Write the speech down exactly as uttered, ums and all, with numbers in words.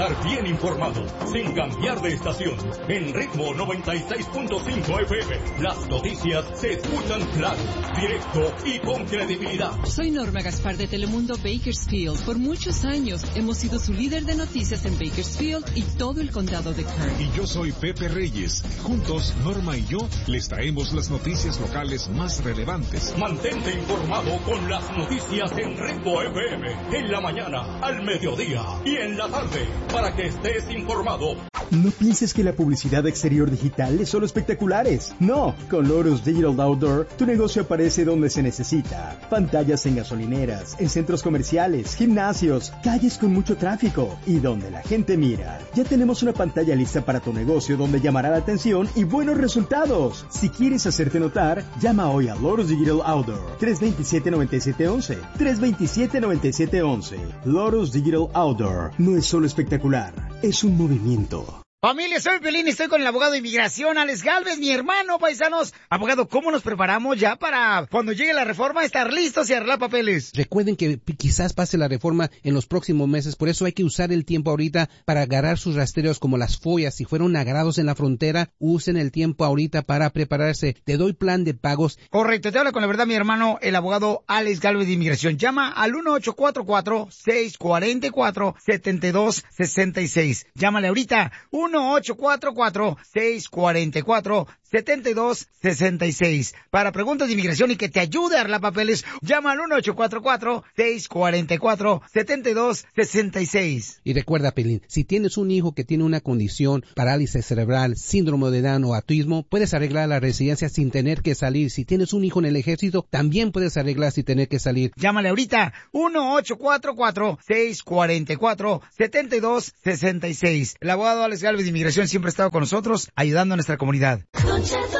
estar bien informado, sin cambiar de estación. En Ritmo noventa y seis punto cinco F M, las noticias se escuchan claro, directo y con credibilidad. Soy Norma Gaspar de Telemundo Bakersfield. Por muchos años hemos sido su líder de noticias en Bakersfield y todo el condado de Kern. Y yo soy Pepe Reyes. Juntos, Norma y yo les traemos las noticias locales más relevantes. Mantente informado con las noticias en Ritmo F M, en la mañana, al mediodía y en la tarde, para que estés informado. No pienses que la publicidad exterior digital es solo espectaculares. No, con Lotus Digital Outdoor, tu negocio aparece donde se necesita. Pantallas en gasolineras, en centros comerciales, gimnasios, calles con mucho tráfico y donde la gente mira. Ya tenemos una pantalla lista para tu negocio donde llamará la atención y buenos resultados. Si quieres hacerte notar, llama hoy a Lotus Digital Outdoor. tres dos siete, nueve siete uno uno. tres dos siete, nueve siete uno uno. Lotus Digital Outdoor. No es solo espectacular, es un movimiento. Familia, soy Pelín y estoy con el abogado de inmigración, Alex Galvez, mi hermano, paisanos. Abogado, ¿cómo nos preparamos ya para cuando llegue la reforma estar listos y arreglar papeles? Recuerden que quizás pase la reforma en los próximos meses, por eso hay que usar el tiempo ahorita para agarrar sus rastreos como las follas. Si fueron agarrados en la frontera, usen el tiempo ahorita para prepararse. Te doy plan de pagos. Correcto, te habla con la verdad mi hermano, el abogado Alex Galvez de inmigración. Llama al uno ocho cuatro cuatro, seis cuatro cuatro, siete dos seis seis. Llámale ahorita, uno ocho cuatro cuatro, seis cuatro cuatro, siete dos seis seis. Para preguntas de inmigración y que te ayude a arreglar papeles, llama al uno ocho cuatro cuatro, seis cuatro cuatro, siete dos seis seis. Y recuerda, Pelín, si tienes un hijo que tiene una condición, parálisis cerebral, síndrome de Down o autismo, puedes arreglar la residencia sin tener que salir. Si tienes un hijo en el ejército, también puedes arreglar sin tener que salir. Llámale ahorita, uno ocho cuatro cuatro, seis cuatro cuatro, siete dos seis seis. El abogado Alex Galvez de inmigración siempre ha estado con nosotros, ayudando a nuestra comunidad. Don Cheto